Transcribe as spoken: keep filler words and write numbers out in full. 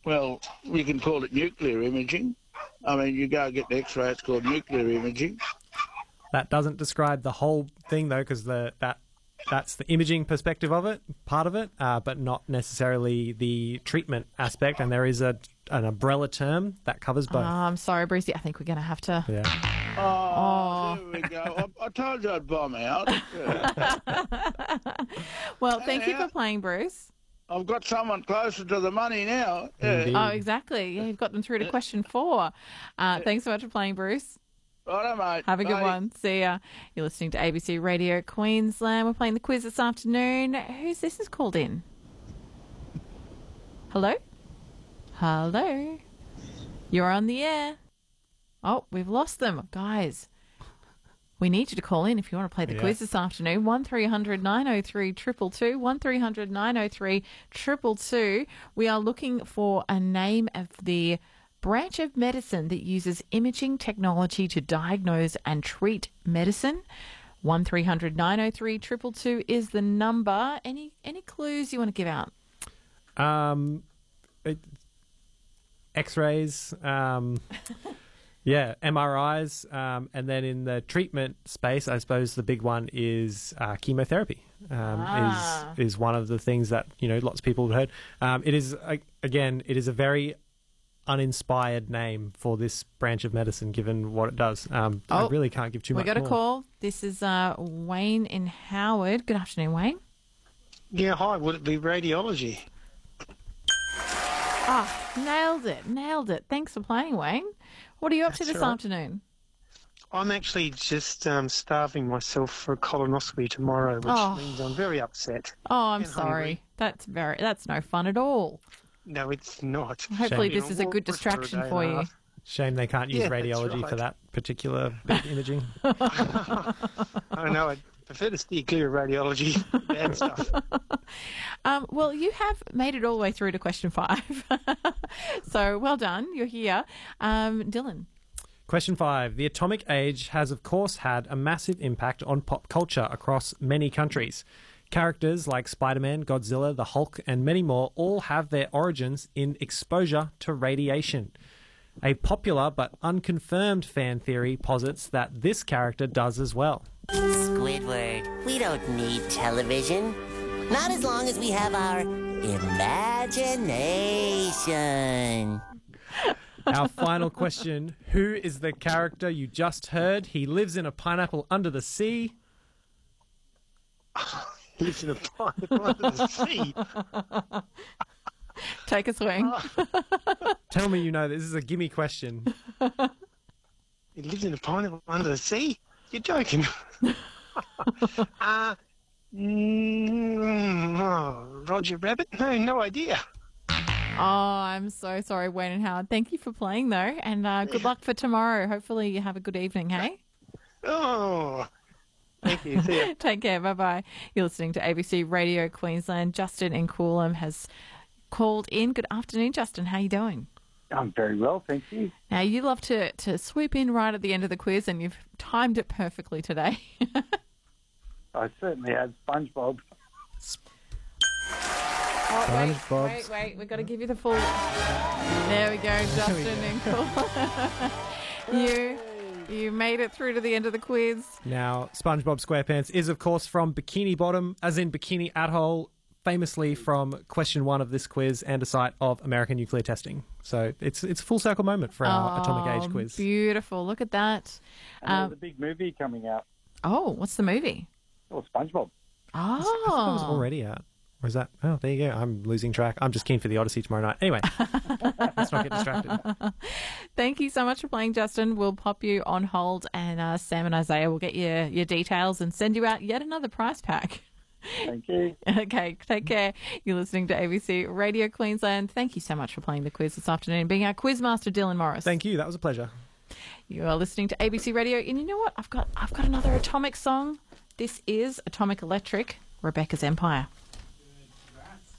Well, you can call it nuclear imaging. I mean, you go get the X-ray, it's called nuclear imaging. That doesn't describe the whole thing, though, because the that that's the imaging perspective of it, part of it, uh, but not necessarily the treatment aspect. And there is a an umbrella term that covers both. Oh, I'm sorry, Brucey. I think we're going to have to... Yeah. Oh, there we go. I, I told you I'd bomb out. Yeah. Well, thank you Yeah. for playing, Bruce. I've got someone closer to the money now. Yeah. Indeed. Oh, exactly. Yeah, you've got them through to question four. Uh, thanks so much for playing, Bruce. Righto, mate. Have a good Bye. one. See ya. You're listening to A B C Radio Queensland. We're playing the quiz this afternoon. Who's this is called in? Hello? Hello? You're on the air. Oh, we've lost them. Guys, we need you to call in if you want to play the Yeah. quiz this afternoon. one three hundred nine oh three two two two, one three hundred nine oh three two two two. We are looking for a name of the branch of medicine that uses imaging technology to diagnose and treat medicine. one three hundred nine oh three two two two is the number. Any any clues you want to give out? Um, it, X-rays, um, yeah, M R Is, um, and then in the treatment space, I suppose the big one is uh, chemotherapy. Um, Ah. is is one of the things that you know lots of people have heard. Um, it is uh, again, it is a very uninspired name for this branch of medicine, given what it does. Um, I Oh, really can't give too We much got a more. call. This is uh, Wayne in Howard. Good afternoon, Wayne. Yeah, hi. Would it be radiology? Ah, nailed it, nailed it. Thanks for playing, Wayne. What are you up to That's this all right. afternoon? I'm actually just um, starving myself for a colonoscopy tomorrow, which Oh. means I'm very upset. Oh, I'm And sorry. hungry. That's very. That's no fun at all. No, it's not. Hopefully, Shame. this is a good Walk for a distraction day for and a you. half. Shame they can't use Yeah, that's radiology for right. that particular bit of imaging. I know. I prefer to steer clear of radiology. Bad stuff. Um, well, you have made it all the way through to question five. So well done. You're here. Um, Dylan. Question five. The atomic age has, of course, had a massive impact on pop culture across many countries. Characters like Spider-Man, Godzilla, the Hulk, and many more all have their origins in exposure to radiation. A popular but unconfirmed fan theory posits that this character does as well. Squidward, we don't need television. Not as long as we have our imagination. Our final question. Who is the character you just heard? He lives in a pineapple under the sea. Lives in a pineapple under the sea. Take a swing. Tell me you know this is a gimme question. He lives in a pineapple under the sea? You're joking. uh, mm, oh, Roger Rabbit? No, no idea. Oh, I'm so sorry, Wayne and Howard. Thank you for playing, though, and uh, good luck for tomorrow. Hopefully you have a good evening, hey? Oh, thank you. See ya. Take care. Bye-bye. You're listening to A B C Radio Queensland. Justin in Coolum has called in. Good afternoon, Justin. How you doing? I'm very well, thank you. Now, you love to, to swoop in right at the end of the quiz, and you've timed it perfectly today. I certainly have SpongeBob. Oh, wait, SpongeBob. wait, wait. We've got to give you the full... There we go, Justin in Coolum. you, you made it through to the end of the quiz. Now, SpongeBob SquarePants is, of course, from Bikini Bottom, as in Bikini Atoll, famously from question one of this quiz and a site of American nuclear testing. So it's it's a full circle moment for our atomic age Oh, quiz. Beautiful. Look at that. And Um, there's a big movie coming out. oh, what's the movie? Oh, SpongeBob. I thought it was Oh. already out. Or is that? Oh, there you go. I'm losing track. I'm just keen for the Odyssey tomorrow night. Anyway, let's not get distracted. Thank you so much for playing, Justin. We'll pop you on hold, and uh, Sam and Isaiah will get your, your details and send you out yet another prize pack. Thank you. Okay, take care. You're listening to A B C Radio Queensland. Thank you so much for playing the quiz this afternoon, being our quizmaster, Dylan Morris. Thank you. That was a pleasure. You are listening to A B C Radio, and you know what? I've got I've got another Atomic song. This is Atomic Electric, Rebecca's Empire.